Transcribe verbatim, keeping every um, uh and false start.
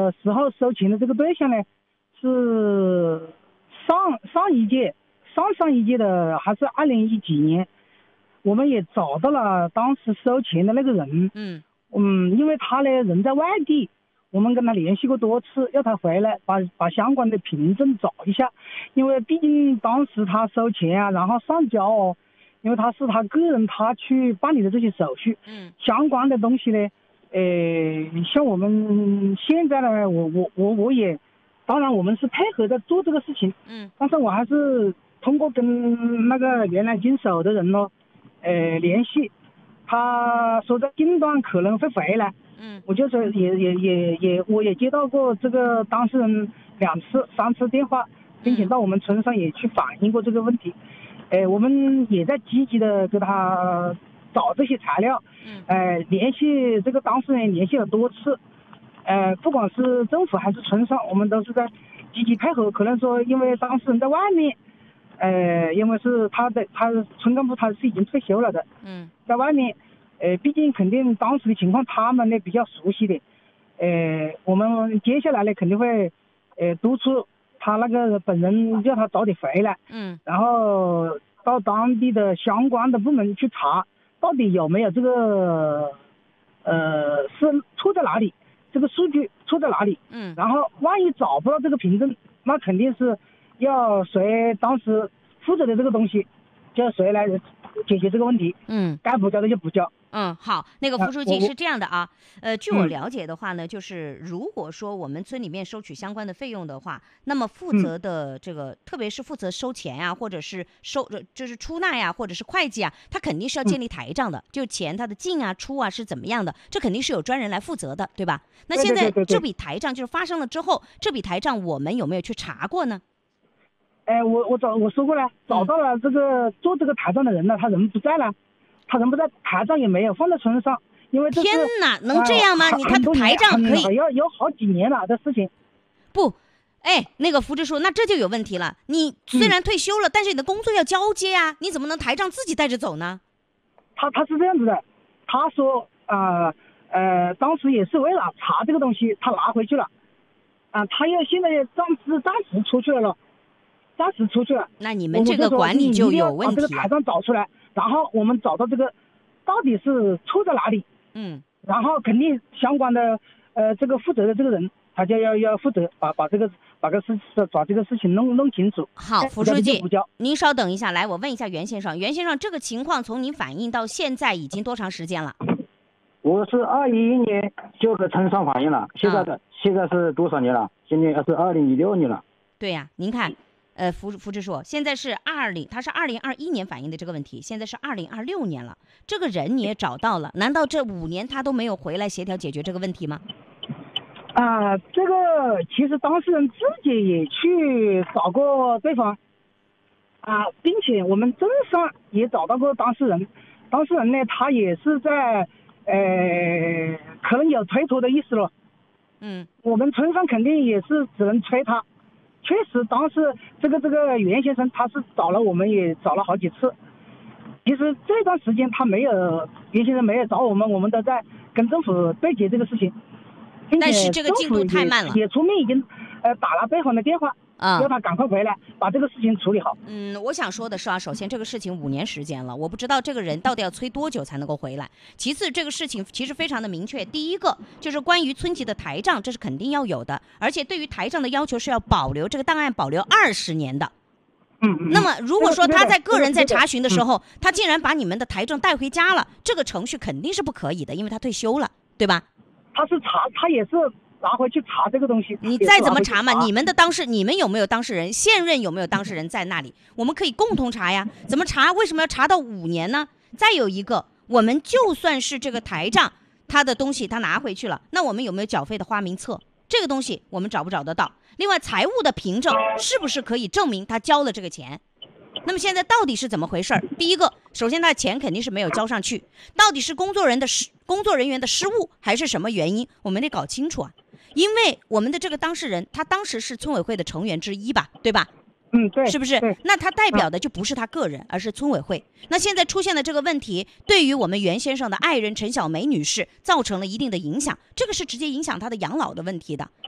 个时候收钱的这个对象呢，是上上一届、上上一届的，还是二零一几年，我们也找到了当时收钱的那个人。 嗯嗯，因为他呢人在外地，我们跟他联系过多次，要他回来把把相关的凭证找一下，因为毕竟当时他收钱啊，然后上交哦，因为他是他个人他去办理的这些手续， 嗯， 相关的东西呢，呃，像我们现在呢，我我我我也，当然我们是配合在做这个事情， 嗯， 但是我还是通过跟那个原来经手的人咯，呃，联系，他说在近段可能会回来。 嗯， 我就是也也也也，我也接到过这个当事人两次、三次电话，并且到我们村上也去反映过这个问题。呃，我们也在积极的给他找这些材料， 嗯， 呃，联系这个当事人联系了多次，呃，不管是政府还是村上，我们都是在积极配合。可能说因为当事人在外面，呃，因为是他的他村干部他是已经退休了的， 嗯， 在外面。呃，毕竟肯定当时的情况他们呢比较熟悉的，呃，我们接下来呢肯定会，呃，督促他那个本人叫他早点回来， 嗯， 然后到当地的相关的部门去查，到底有没有这个，呃，是错在哪里，这个数据错在哪里， 嗯， 然后万一找不到这个凭证，那肯定是要谁当时负责的这个东西，叫谁来解决这个问题， 嗯， 该补交的就补交。 嗯，好，那个副书记啊是这样的啊，呃，据我嗯了解的话呢，就是如果说我们村里面收取相关的费用的话，那么负嗯责的这个，特别是负责收钱呀、或者是收呃就是出纳呀，或者是会计啊，他肯定是要建立台账的，就钱他的进啊出啊是怎么样的，这肯定是有专人来负责的，对吧？那对现在对对对对这笔台账就是发生了之后，这笔台账我们有没有去查过呢？ 哎，我我找我说过了，找到了这个做这个台账的人了，他人不在了，他人不在，台账也没有放在村上，因为这是天哪，能这样吗？ 呃你他的很多年台账可以很要有好几年了的事情。 不？哎，那个福支书，那这就有问题了。你虽然退休了，但是你的工作要交接啊，你怎么能台账自己带着走呢？ 他他是这样子的，他说啊 呃, 呃当时也是为了查这个东西，他拿回去了，啊、他要现在暂时暂时出去了，暂时出去了。 那你们这个管理就有问题啊把这个台。账找出来，然后我们找到这个到底是错在哪里， 嗯， 然后肯定相关的呃这个负责的这个人，他就要要负责把把这个把个事把这个事情弄弄清楚。 好， 该副书记补交， 您稍等一下，来，我问一下袁先生，袁先生，这个情况从您反映到现在已经多长时间了？ 我是二一一年就在村上反映了，现在的、 啊、 现在是多少年了？今年是二零一六年了。 对呀、啊，您看，呃，福福支书现在是二零，他是二零二一年反映的这个问题，现在是二零二六年了，这个人你也找到了，难道这五年他都没有回来协调解决这个问题吗？ 啊、呃，这个其实当事人自己也去找过对方，啊、呃，并且我们镇上也找到过当事人，当事人呢，他也是在，呃，可能有推脱的意思了。 嗯， 我们村上肯定也是只能催他。确实，当时这个这个袁先生他是找了我们也找了好几次。其实这段时间他没有，袁先生没有找我们，我们都在跟政府对接这个事情。 但是这个进度太慢了， 也出面已经呃打了对方的电话， 啊， 要他赶快回来把这个事情处理好。 嗯，我想说的是啊，首先这个事情五年时间了，我不知道这个人到底要催多久才能够回来。其次，这个事情其实非常的明确，第一个就是关于村级的台账，这是肯定要有的，而且对于台账的要求是要保留这个档案保留二十年的。 嗯嗯。 那么如果说他在个人在查询的时候， 嗯、 他竟然把你们的台账带回家了，这个程序肯定是不可以的，因为他退休了，对吧？ 他是查，他也是。拿回去查这个东西， 你再怎么查嘛？ 查你们的当事，你们有没有当事人？现任有没有当事人在那里？我们可以共同查呀。怎么查？为什么要查到五年呢？再有一个，我们就算是这个台账，他的东西他拿回去了，那我们有没有缴费的花名册？这个东西我们找不找得到？另外，财务的凭证是不是可以证明他交了这个钱？那么现在到底是怎么回事？第一个，首先他的钱肯定是没有交上去，到底是工作人的失工作人员的失误，还是什么原因？我们得搞清楚啊。因为我们的这个当事人，他当时是村委会的成员之一吧，对吧？ 嗯，对， 是不是？那他代表的就不是他个人，而是村委会。那现在出现的这个问题，对于我们袁先生的爱人陈小梅女士造成了一定的影响，这个是直接影响他的养老的问题的。